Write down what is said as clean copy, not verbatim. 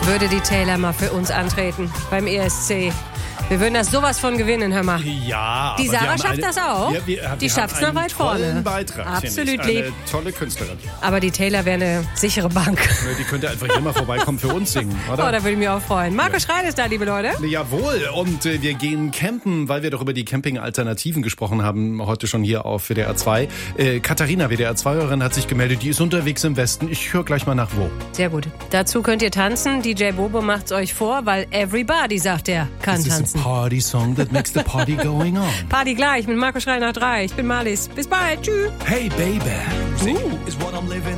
würde die Taylor mal für uns antreten beim ESC. Wir würden das sowas von gewinnen, hör mal. Ja, die Sarah schafft das auch. Ja, die schafft es noch weit vorne. Tollen Beitrag, absolut eine lieb. Tolle Künstlerin. Aber die Taylor wäre eine sichere Bank. Die könnte einfach hier mal vorbeikommen für uns singen, oder? Oh, da würde ich mich auch freuen. Marco Schreit ist da, liebe Leute. Jawohl, und wir gehen campen, weil wir doch über die Camping-Alternativen gesprochen haben, heute schon hier auf WDR 2. Katharina, WDR 2-Hörerin, hat sich gemeldet, die ist unterwegs im Westen. Ich höre gleich mal nach wo. Sehr gut. Dazu könnt ihr tanzen. DJ Bobo macht's euch vor, weil everybody, sagt er, kann tanzen. This is a party song that makes the party going on. Party gleich mit Marco Schreit nach 3. Ich bin Marlies. Bis bald. Tschüss. Hey, baby. Is what I'm living.